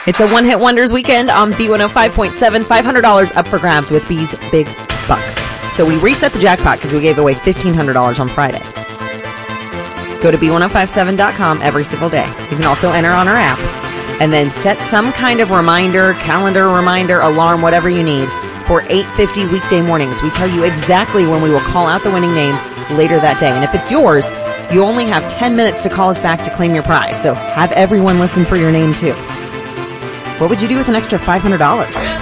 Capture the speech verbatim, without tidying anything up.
It's a one-hit wonders weekend on B one oh five point seven. five hundred dollars up for grabs with B's Big Bucks. So we reset the jackpot because we gave away fifteen hundred dollars on Friday. Go to B one oh five seven dot com every single day. You can also enter on our app and then set some kind of reminder, calendar reminder, alarm, whatever you need for eight fifty weekday mornings. We tell you exactly when we will call out the winning name later that day. And if it's yours, you only have ten minutes to call us back to claim your prize. So have everyone listen for your name too. What would you do with an extra five hundred dollars?